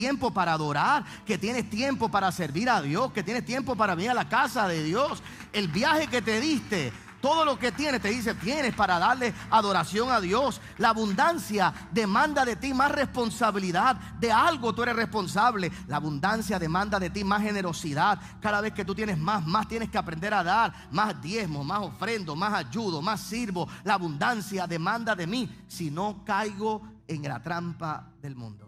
tiempo para adorar, que tienes tiempo para servir a Dios, que tienes tiempo para venir a la casa de Dios. El viaje que te diste, todo lo que tienes, te dice, tienes para darle adoración a Dios. La abundancia demanda de ti más responsabilidad. De algo tú eres responsable. La abundancia demanda de ti más generosidad. Cada vez que tú tienes más tienes que aprender a dar. Más diezmo, más ofrendo, más ayudo, más sirvo. La abundancia demanda de mí. Si no caigo en la trampa del mundo.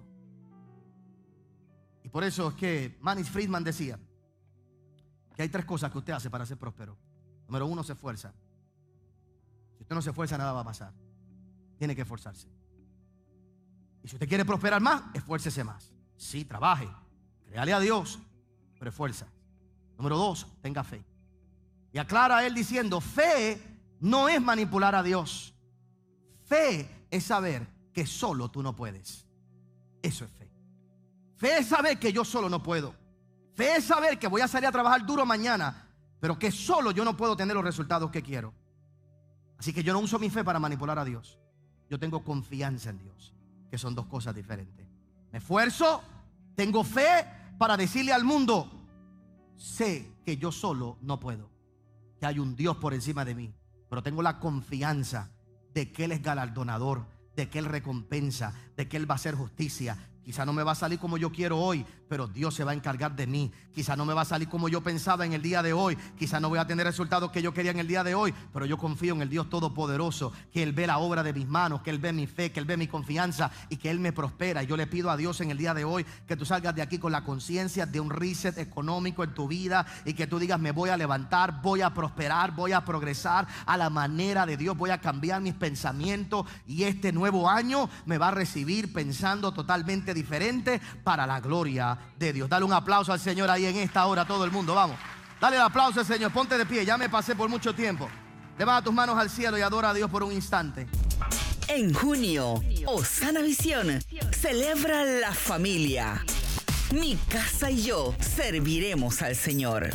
Y por eso es que Manny Friedman decía que hay 3 cosas que usted hace para ser próspero. Número 1, se esfuerza. Si usted no se esfuerza, nada va a pasar. Tiene que esforzarse. Y si usted quiere prosperar más, esfuércese más. Sí, trabaje, créale a Dios, pero esfuerza. Número 2, tenga fe. Y aclara él diciendo, fe no es manipular a Dios. Fe es saber que solo tú no puedes. Eso es fe. Fe es saber que yo solo no puedo. Fe es saber que voy a salir a trabajar duro mañana, pero que solo yo no puedo tener los resultados que quiero. Así que yo no uso mi fe para manipular a Dios. Yo tengo confianza en Dios, que son 2 cosas diferentes. Me esfuerzo, tengo fe para decirle al mundo, sé que yo solo no puedo, que hay un Dios por encima de mí, pero tengo la confianza de que Él es galardonador, de que Él recompensa, de que Él va a hacer justicia. Quizá no me va a salir como yo quiero hoy, pero Dios se va a encargar de mí. Quizá no me va a salir como yo pensaba en el día de hoy. Quizá no voy a tener resultados que yo quería en el día de hoy, pero yo confío en el Dios Todopoderoso, que Él ve la obra de mis manos, que Él ve mi fe, que Él ve mi confianza y que Él me prospera. Y yo le pido a Dios en el día de hoy que tú salgas de aquí con la conciencia de un reset económico en tu vida y que tú digas, me voy a levantar, voy a prosperar, voy a progresar a la manera de Dios, voy a cambiar mis pensamientos y este nuevo año me va a recibir pensando totalmente diferente para la gloria de Dios. Dale un aplauso al Señor ahí en esta hora, todo el mundo, vamos. Dale el aplauso al Señor, ponte de pie, ya me pasé por mucho tiempo. Levanta tus manos al cielo y adora a Dios por un instante. En junio, Osana Visión celebra la familia. Mi casa y yo serviremos al Señor.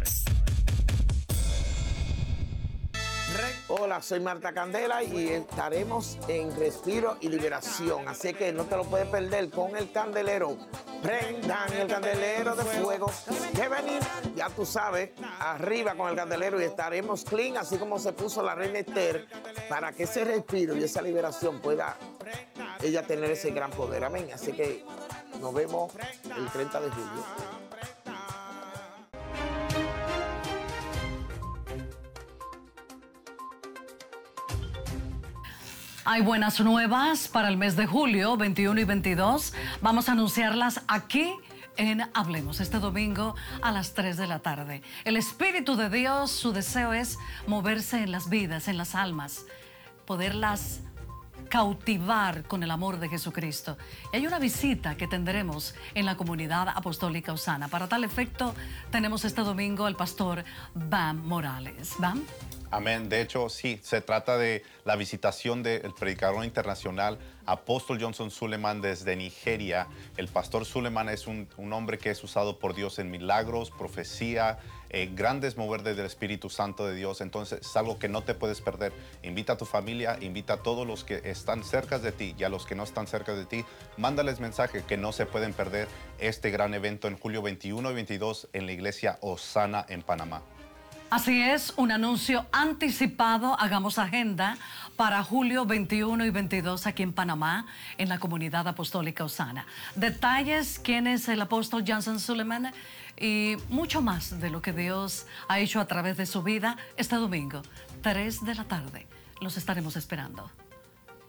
Hola, soy Marta Candela y estaremos en Respiro y Liberación. Así que no te lo puedes perder con el candelero. Prendan el candelero de fuego. Que venir, ya tú sabes, arriba con el candelero y estaremos clean, así como se puso la reina Esther, para que ese respiro y esa liberación pueda ella tener ese gran poder. Amén. Así que nos vemos el 30 de julio. Hay buenas nuevas para el mes de julio, 21 y 22. Vamos a anunciarlas aquí en Hablemos, este domingo a las 3 de la tarde. El Espíritu de Dios, su deseo es moverse en las vidas, en las almas, poderlas cautivar con el amor de Jesucristo. Y hay una visita que tendremos en la comunidad apostólica Osana. Para tal efecto, tenemos este domingo al pastor Bam Morales. Bam. Amén. De hecho, sí, se trata de la visitación del predicador internacional Apóstol Johnson Suleman desde Nigeria. El pastor Suleman es un hombre que es usado por Dios en milagros, profecía, grandes mover del Espíritu Santo de Dios. Entonces es algo que no te puedes perder. Invita a tu familia, invita a todos los que están cerca de ti y a los que no están cerca de ti. Mándales mensaje que no se pueden perder este gran evento en julio 21 y 22 en la iglesia Osana en Panamá. Así es, un anuncio anticipado. Hagamos agenda para julio 21 y 22 aquí en Panamá, en la comunidad apostólica Osana. Detalles, quién es el apóstol Johnson Suleman y mucho más de lo que Dios ha hecho a través de su vida este domingo, 3 de la tarde. Los estaremos esperando.